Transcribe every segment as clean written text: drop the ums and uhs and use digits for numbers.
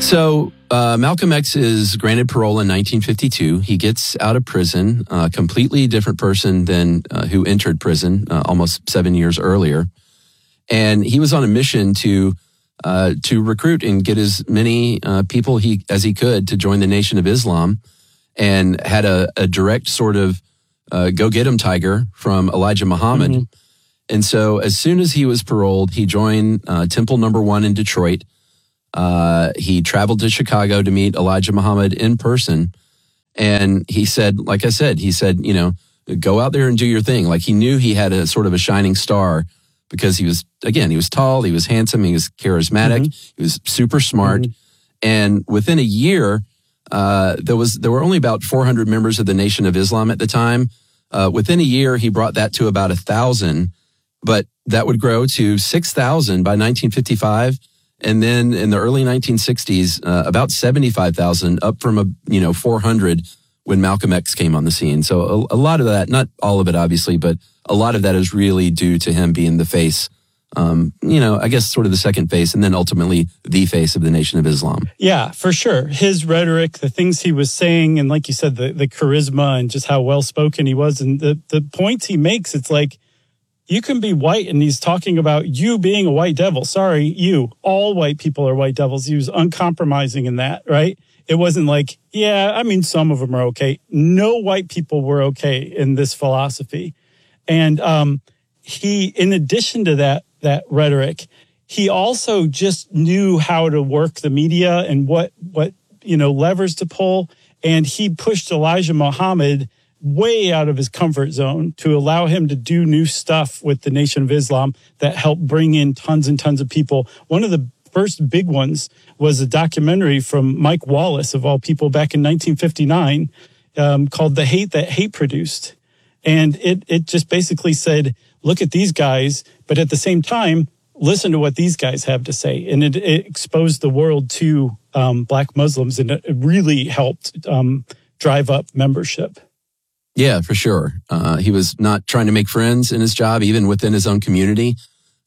So Malcolm X is granted parole in 1952. He gets out of prison, a completely different person than who entered prison almost 7 years earlier. And he was on a mission to recruit and get as many people as he could to join the Nation of Islam, and had a direct sort of go get him tiger from Elijah Muhammad. Mm-hmm. And so as soon as he was paroled, he joined Temple No. 1 in Detroit. He traveled to Chicago to meet Elijah Muhammad in person. And he said, like I said, you know, go out there and do your thing. Like, he knew he had a sort of a shining star because he was tall, he was handsome, he was charismatic, mm-hmm. he was super smart. Mm-hmm. And within a year, there were only about 400 members of the Nation of Islam at the time. Within a year, he brought that to about 1,000, but that would grow to 6,000 by 1955. And then in the early 1960s, about 75,000, up from 400 when Malcolm X came on the scene. So a lot of that, not all of it obviously, but a lot of that is really due to him being the face, I guess sort of the second face, and then ultimately the face of the Nation of Islam. Yeah, for sure. His rhetoric, the things he was saying, and like you said, the charisma and just how well-spoken he was, and the points he makes, it's like, you can be white, and he's talking about you being a white devil. Sorry, you. All white people are white devils. He was uncompromising in that, right? It wasn't like, some of them are okay. No white people were okay in this philosophy. And he, in addition to that rhetoric, he also just knew how to work the media and what levers to pull. And he pushed Elijah Muhammad way out of his comfort zone to allow him to do new stuff with the Nation of Islam that helped bring in tons and tons of people. One of the first big ones was a documentary from Mike Wallace, of all people, back in 1959, called The Hate That Hate Produced. And it just basically said, look at these guys, but at the same time, listen to what these guys have to say. And it exposed the world to Black Muslims, and it really helped drive up membership. Yeah, for sure. He was not trying to make friends in his job, even within his own community.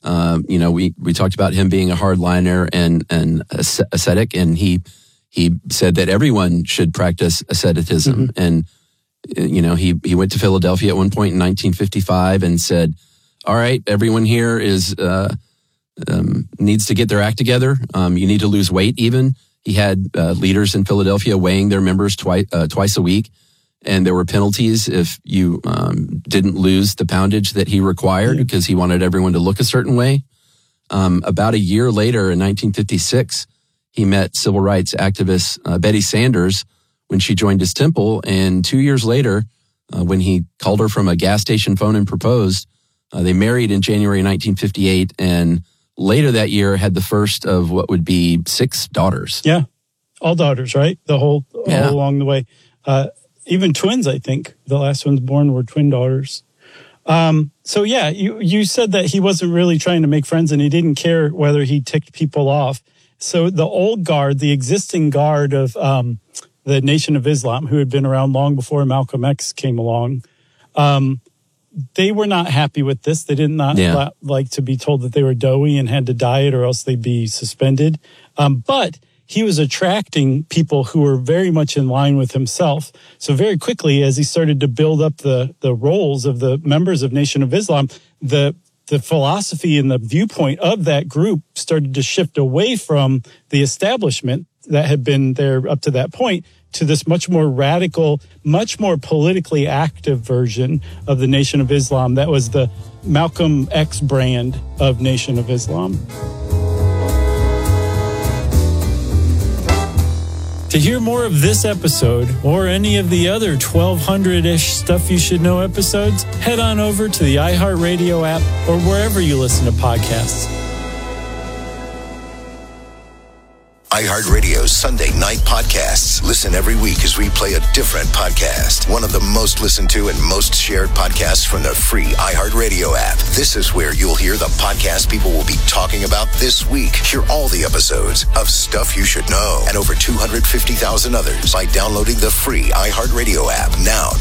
We talked about him being a hardliner and ascetic, and he said that everyone should practice asceticism. Mm-hmm. And, he went to Philadelphia at one point in 1955 and said, all right, everyone here needs to get their act together. You need to lose weight even. He had leaders in Philadelphia weighing their members twice a week. And there were penalties if you didn't lose the poundage that he required, because he wanted everyone to look a certain way. About a year later, in 1956, he met civil rights activist Betty Sanders when she joined his temple. And 2 years later, when he called her from a gas station phone and proposed, they married in January 1958. And later that year had the first of what would be 6 daughters. Yeah, all daughters, right? All along the way. Even twins, I think. The last ones born were twin daughters. You said that he wasn't really trying to make friends, and he didn't care whether he ticked people off. So the old guard, the existing guard of the Nation of Islam, who had been around long before Malcolm X came along, they were not happy with this. They did not like to be told that they were doughy and had to diet, or else they'd be suspended. But he was attracting people who were very much in line with himself. So very quickly, as he started to build up the roles of the members of Nation of Islam, the philosophy and the viewpoint of that group started to shift away from the establishment that had been there up to that point to this much more radical, much more politically active version of the Nation of Islam. That was the Malcolm X brand of Nation of Islam. To hear more of this episode or any of the other 1,200-ish Stuff You Should Know episodes, head on over to the iHeartRadio app or wherever you listen to podcasts. iHeartRadio's Sunday night podcasts. Listen every week as we play a different podcast. One of the most listened to and most shared podcasts from the free iHeartRadio app. This is where you'll hear the podcast people will be talking about this week. Hear all the episodes of Stuff You Should Know and over 250,000 others by downloading the free iHeartRadio app now.